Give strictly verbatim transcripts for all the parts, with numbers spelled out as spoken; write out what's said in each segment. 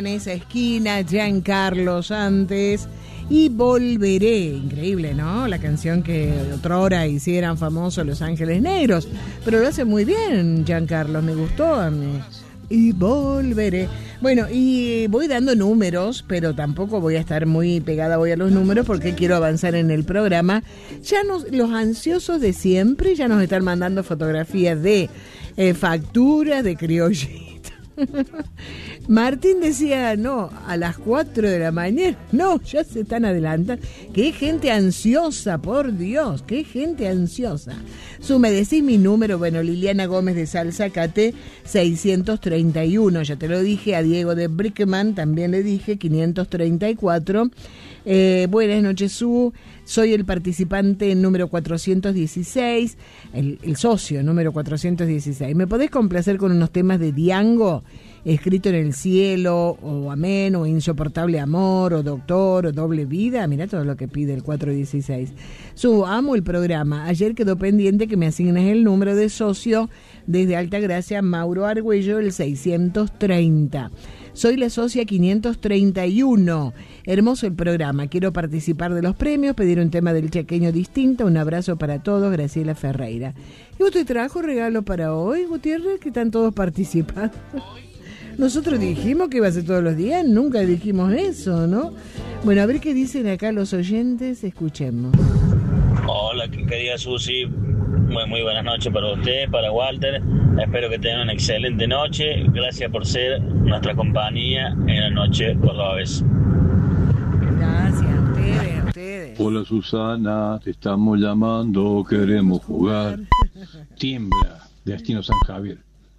En esa esquina, Giancarlo antes. Y Volveré, increíble, ¿no? La canción que otrora hicieran famoso Los Ángeles Negros. Pero lo hace muy bien, Giancarlo, me gustó a mí. Y Volveré. Bueno, y voy dando números, pero tampoco voy a estar muy pegada hoy a los números porque quiero avanzar en el programa. Ya nos, los ansiosos de siempre ya nos están mandando fotografías de eh, facturas de criollita. Martín decía, no, a las cuatro de la mañana. No, ya se están adelantando. Qué gente ansiosa, por Dios, qué gente ansiosa. Su, me decís mi número, bueno, Liliana Gómez de Salzacate, seiscientos treinta y uno, ya te lo dije. A Diego de Brickman también le dije, quinientos treinta y cuatro. Eh, buenas noches, Su. Soy el participante número cuatrocientos dieciséis, el, el socio número cuatrocientos dieciséis. ¿Me podés complacer con unos temas de Diango? Escrito en el cielo, o Amén, o Insoportable Amor, o Doctor, o Doble Vida. Mirá todo lo que pide el cuatrocientos dieciséis. Su, amo el programa. Ayer quedó pendiente que me asignes el número de socio desde Altagracia, Mauro Argüello, el seiscientos treinta. Soy la socia quinientos treinta y uno. Hermoso el programa. Quiero participar de los premios, pedir un tema del chaqueño distinto. Un abrazo para todos, Graciela Ferreira. ¿Y usted trajo regalo para hoy, Gutiérrez? Que están todos participando. Nosotros dijimos que iba a ser todos los días, nunca dijimos eso, ¿no? Bueno, a ver qué dicen acá los oyentes, escuchemos. Hola, querida Susi, muy, muy buenas noches para usted, para Walter. Espero que tengan una excelente noche. Gracias por ser nuestra compañía en la noche cordobés. Gracias a ustedes, a ustedes. Hola Susana, te estamos llamando, queremos jugar. Tiembla, Destino San Javier.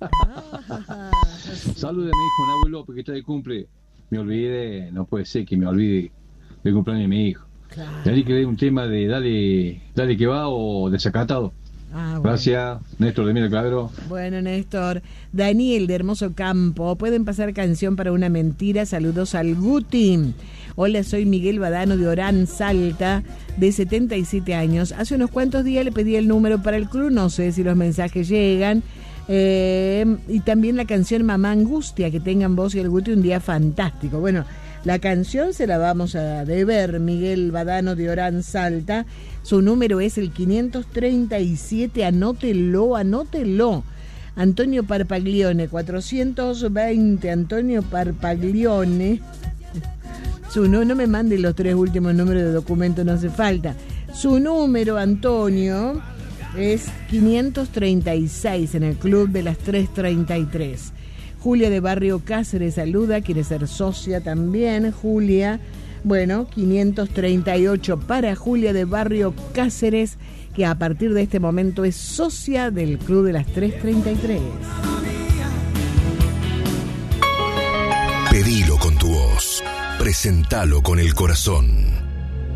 Saludos a mi hijo Nahuel López, que está de cumple. Me olvidé, no puede ser que me olvide del cumpleaños de mi hijo. Claro. Y ahí que le un tema de Dale, Dale que va o Desacatado. Ah, bueno. Gracias, Néstor de Mira Clavero. Bueno, Néstor. Daniel de Hermoso Campo. ¿Pueden pasar canción para una mentira? Saludos al Guti. Hola, soy Miguel Badano de Orán, Salta, de setenta y siete años. Hace unos cuantos días le pedí el número para el club, no sé si los mensajes llegan. Eh, y también la canción Mamá Angustia, que tengan vos y el Guti un día fantástico. Bueno, la canción se la vamos a deber, Miguel Badano de Orán, Salta. Su número es el quinientos treinta y siete, anótelo, anótelo. Antonio Parpaglione, cuatrocientos veinte, Antonio Parpaglione. Su, no, no me mande los tres últimos números de documento, no hace falta. Su número, Antonio, es quinientos treinta y seis en el club de las tres treinta y tres. Julia de Barrio Cáceres saluda, quiere ser socia también, Julia. Bueno, quinientos treinta y ocho para Julia de Barrio Cáceres, que a partir de este momento es socia del club de las tres treinta y tres. Pedilo con tu voz, presentalo con el corazón.